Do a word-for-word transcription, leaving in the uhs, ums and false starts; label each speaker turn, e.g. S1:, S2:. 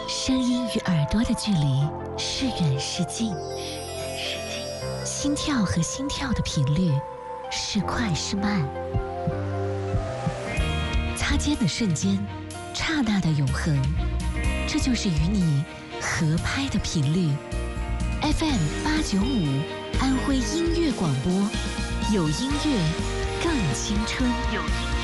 S1: 声音与耳朵的距离是远是近，心跳和心跳的频率是快是慢，擦肩的瞬间，刹那的永恒，这就是与你合拍的频率。F M 八九五，安徽音乐广播，有音乐更青春。有音乐